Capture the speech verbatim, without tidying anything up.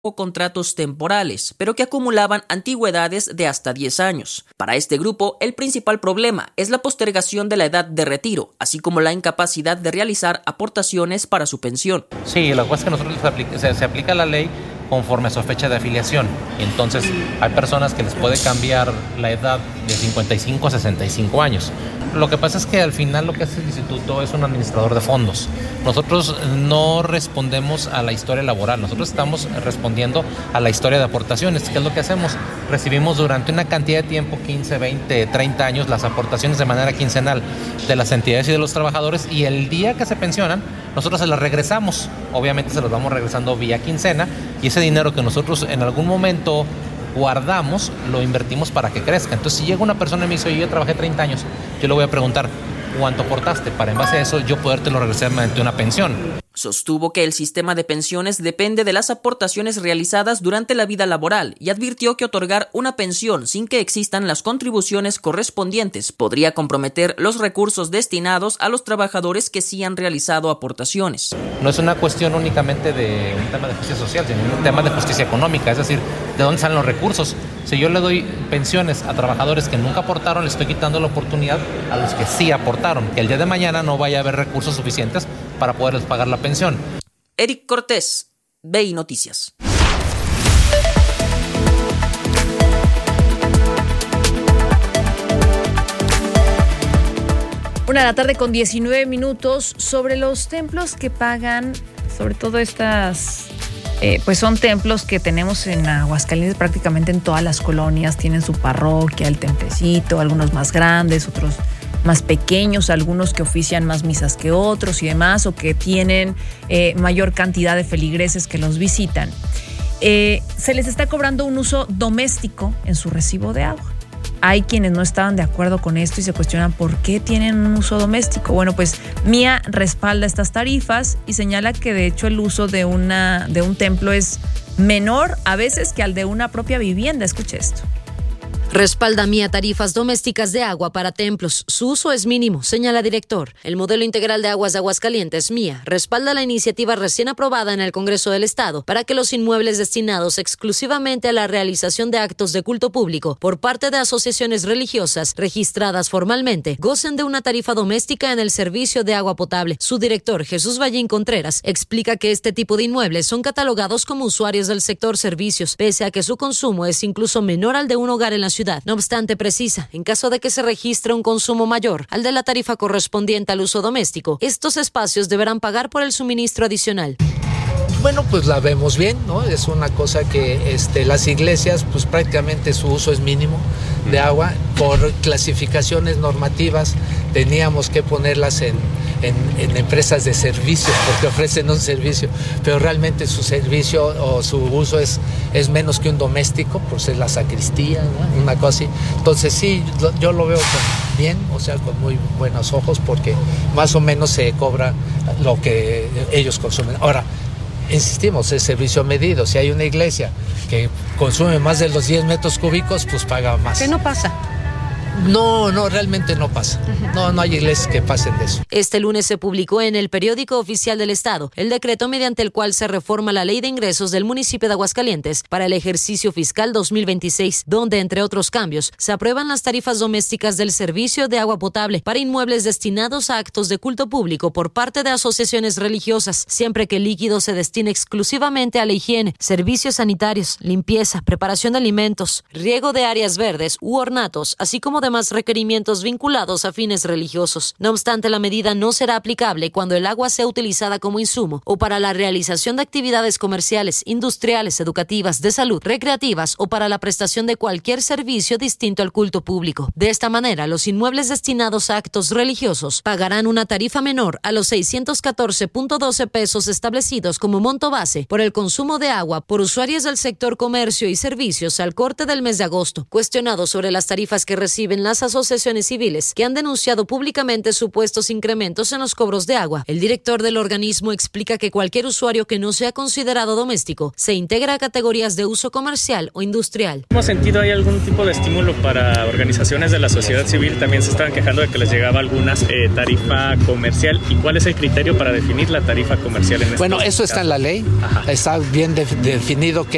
o contratos temporales, pero que acumulaban antigüedades de hasta diez años. Para este grupo, el principal problema es la postergación de la edad de retiro, así como la incapacidad de realizar aportaciones para su pensión. Sí, lo que pasa es que nosotros les aplica, se, se aplica la ley conforme a su fecha de afiliación. Entonces, hay personas que les puede cambiar la edad de cincuenta y cinco a sesenta y cinco años. Lo que pasa es que al final lo que hace el instituto es un administrador de fondos. Nosotros no respondemos a la historia laboral, nosotros estamos respondiendo a la historia de aportaciones. ¿Qué es lo que hacemos? Recibimos durante una cantidad de tiempo, quince, veinte, treinta años, las aportaciones de manera quincenal de las entidades y de los trabajadores, y el día que se pensionan, nosotros se las regresamos. Obviamente se los vamos regresando vía quincena, y ese dinero que nosotros en algún momento guardamos, lo invertimos para que crezca. Entonces, si llega una persona y me dice, oye, yo trabajé treinta años, yo le voy a preguntar, ¿cuánto aportaste? Para en base a eso yo podértelo regresar mediante una pensión. Sostuvo que el sistema de pensiones depende de las aportaciones realizadas durante la vida laboral y advirtió que otorgar una pensión sin que existan las contribuciones correspondientes podría comprometer los recursos destinados a los trabajadores que sí han realizado aportaciones. No es una cuestión únicamente de un tema de justicia social, sino un tema de justicia económica, es decir, ¿de dónde salen los recursos? Si yo le doy pensiones a trabajadores que nunca aportaron, le estoy quitando la oportunidad a los que sí aportaron, que el día de mañana no vaya a haber recursos suficientes para poderles pagar la pensión. Eric Cortés, B I Noticias. Una de la tarde con diecinueve minutos. Sobre los templos que pagan, sobre todo estas, eh, pues son templos que tenemos en Aguascalientes prácticamente en todas las colonias. Tienen su parroquia, el templecito, algunos más grandes, otros más pequeños, algunos que ofician más misas que otros y demás, o que tienen eh, mayor cantidad de feligreses que los visitan. Eh, se les está cobrando un uso doméstico en su recibo de agua. Hay quienes no estaban de acuerdo con esto y se cuestionan por qué tienen un uso doméstico. Bueno, pues Mía respalda estas tarifas y señala que de hecho el uso de, una, de un templo es menor a veces que al de una propia vivienda. Escuche esto. Respalda Mía tarifas domésticas de agua para templos. Su uso es mínimo, señala director. El modelo integral de aguas de Aguascalientes, Mía, respalda la iniciativa recién aprobada en el Congreso del Estado para que los inmuebles destinados exclusivamente a la realización de actos de culto público por parte de asociaciones religiosas registradas formalmente gocen de una tarifa doméstica en el servicio de agua potable. Su director, Jesús Vallín Contreras, explica que este tipo de inmuebles son catalogados como usuarios del sector servicios, pese a que su consumo es incluso menor al de un hogar en la ciudad. No obstante, precisa, en caso de que se registre un consumo mayor al de la tarifa correspondiente al uso doméstico, estos espacios deberán pagar por el suministro adicional. Bueno, pues la vemos bien, ¿no? Es una cosa que este, las iglesias, pues prácticamente su uso es mínimo de agua. Por clasificaciones normativas teníamos que ponerlas en, en, en empresas de servicios porque ofrecen un servicio, pero realmente su servicio o su uso es, es menos que un doméstico, por ser la sacristía, ¿no? Una cosa así. Entonces sí, yo lo veo con, bien, o sea, con muy buenos ojos, porque más o menos se cobra lo que ellos consumen. Ahora, insistimos, es servicio medido. Si hay una iglesia que consume más de los diez metros cúbicos, pues paga más. ¿Qué no pasa? No, no, realmente no pasa. No, no hay iglesias que pasen de eso. Este lunes se publicó en el Periódico Oficial del Estado el decreto mediante el cual se reforma la Ley de Ingresos del municipio de Aguascalientes para el ejercicio fiscal dos mil veintiséis, donde, entre otros cambios, se aprueban las tarifas domésticas del servicio de agua potable para inmuebles destinados a actos de culto público por parte de asociaciones religiosas, siempre que el líquido se destine exclusivamente a la higiene, servicios sanitarios, limpieza, preparación de alimentos, riego de áreas verdes u ornatos, así como demás requerimientos vinculados a fines religiosos. No obstante, la medida no será aplicable cuando el agua sea utilizada como insumo o para la realización de actividades comerciales, industriales, educativas, de salud, recreativas o para la prestación de cualquier servicio distinto al culto público. De esta manera, los inmuebles destinados a actos religiosos pagarán una tarifa menor a los seiscientos catorce punto doce pesos establecidos como monto base por el consumo de agua por usuarios del sector comercio y servicios al corte del mes de agosto. Cuestionado sobre las tarifas que reciben las asociaciones civiles que han denunciado públicamente supuestos incrementos en los cobros de agua, el director del organismo explica que cualquier usuario que no sea considerado doméstico se integra a categorías de uso comercial o industrial. ¿Hemos sentido hay algún tipo de estímulo para organizaciones de la sociedad civil? También se estaban quejando de que les llegaba alguna eh, tarifa comercial. ¿Y cuál es el criterio para definir la tarifa comercial en este Bueno, eso está en la ley. Ajá. Está bien de, definido que